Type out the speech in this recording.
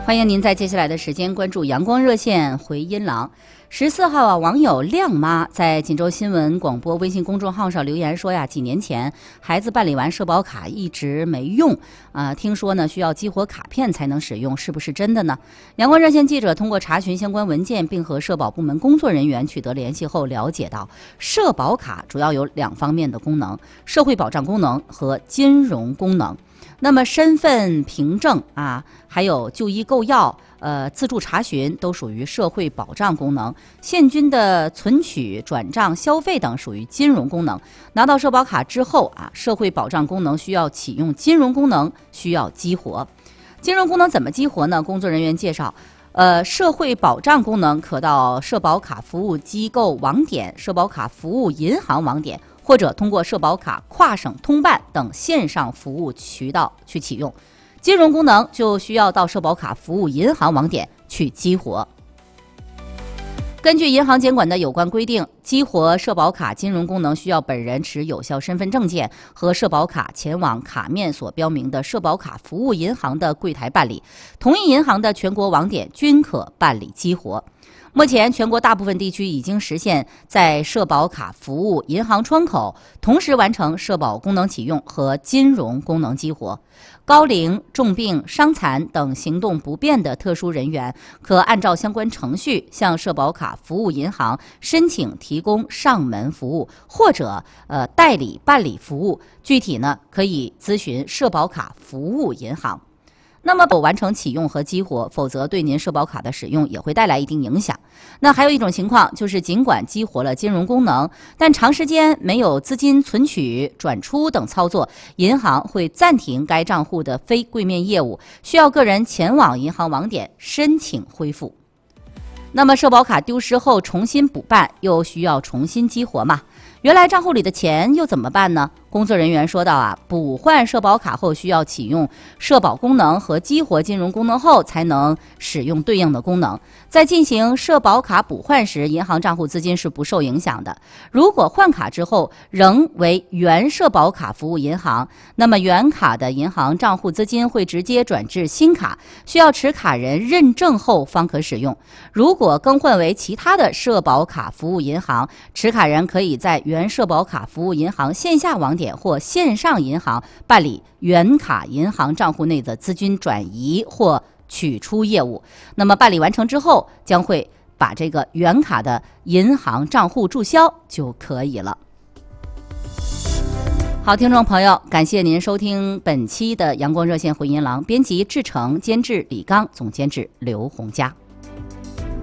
欢迎您在接下来的时间关注阳光热线回音廊。14号啊，网友亮妈在锦州新闻广播微信公众号上留言说呀，几年前孩子办理完社保卡一直没用听说呢需要激活卡片才能使用，是不是真的呢？阳光热线记者通过查询相关文件，并和社保部门工作人员取得联系后了解到，社保卡主要有2方面的功能：社会保障功能和金融功能。那么身份凭证还有就医购药、自助查询都属于社会保障功能，现金的存取、转账、消费等属于金融功能。拿到社保卡之后社会保障功能需要启用，金融功能需要激活。金融功能怎么激活呢？工作人员介绍，社会保障功能可到社保卡服务机构网点、社保卡服务银行网点，或者通过社保卡跨省通办等线上服务渠道去启用。金融功能就需要到社保卡服务银行网点去激活。根据银行监管的有关规定，激活社保卡金融功能需要本人持有效身份证件和社保卡前往卡面所标明的社保卡服务银行的柜台办理，同一银行的全国网点均可办理激活。目前全国大部分地区已经实现在社保卡服务银行窗口同时完成社保功能启用和金融功能激活。高龄、重病、伤残等行动不便的特殊人员可按照相关程序向社保卡服务银行申请提供上门服务或者代理办理服务，具体呢可以咨询社保卡服务银行。那么完成启用和激活，否则对您社保卡的使用也会带来一定影响。那还有一种情况就是，尽管激活了金融功能，但长时间没有资金存取、转出等操作，银行会暂停该账户的非柜面业务，需要个人前往银行网点申请恢复。那么社保卡丢失后重新补办，又需要重新激活吗？原来账户里的钱又怎么办呢？工作人员说到补换社保卡后需要启用社保功能和激活金融功能后才能使用对应的功能。在进行社保卡补换时，银行账户资金是不受影响的。如果换卡之后仍为原社保卡服务银行，那么原卡的银行账户资金会直接转至新卡，需要持卡人认证后方可使用。如果更换为其他的社保卡服务银行，持卡人可以在原社保卡服务银行线下网点或线上银行办理原卡银行账户内的资金转移或取出业务。那么办理完成之后，将会把这个原卡的银行账户注销就可以了。好，听众朋友，感谢您收听本期的阳光热线回音廊，编辑志成，监制李刚，总监制刘洪佳。